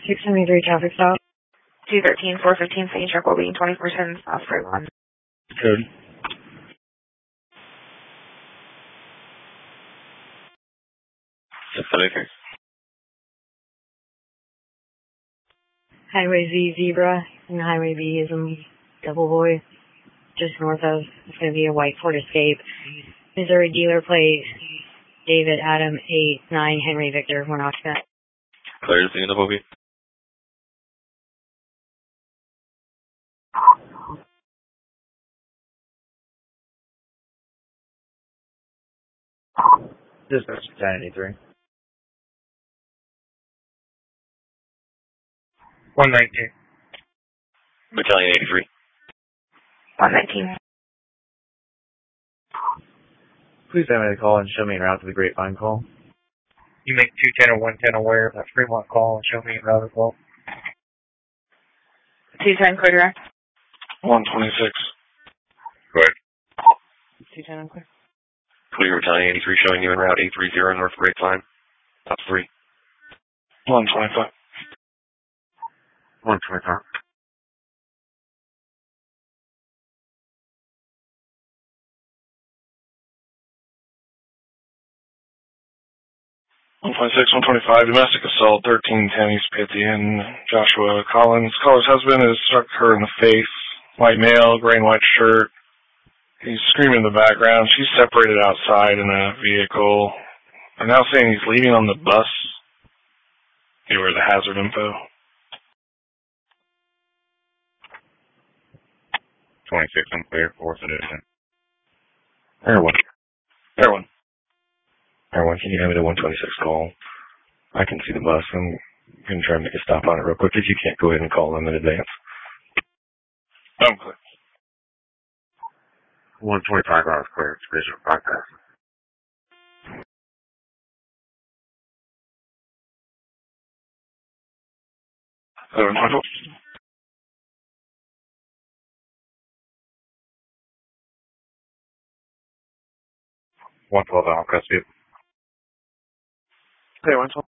673 traffic stop. 213, 415, St. Truck will be in 24/7 south for 1. Code. Highway Z Zebra and Highway V is in Double Boy, just north of. It's going to be a white Ford Escape. Missouri dealer plate David Adam 89 Henry Victor. We're not that. Clear to Double B. Dispatch 1083. 119. Battalion 83. 119. Please have me call and show me en route to the Grapevine call. You make 210 or 110 aware of that Fremont call and show me en route as well. 210, clear direct. 126. Go ahead. 210, clear. Clear Battalion 83 showing you en route 830 North Grapevine. Top 3. 125. 125. Domestic assault, 1310 East Pitty Inn. Joshua Collins. Caller's husband has struck her in the face. White male, gray and white shirt. He's screaming in the background. She's separated outside in a vehicle. They're now saying he's leaving on the bus. Anywhere the hazard info. 26, I'm clear. 4th edition. Air 1. Air 1. Air 1, can you have me to 126 call? I can see the bus. I'm going to try and make a stop on it real quick. If you can't, go ahead and call them in advance. I'm clear. 125 hours clear. It's visual bypass. One 112 out, Crestview. Okay, 112.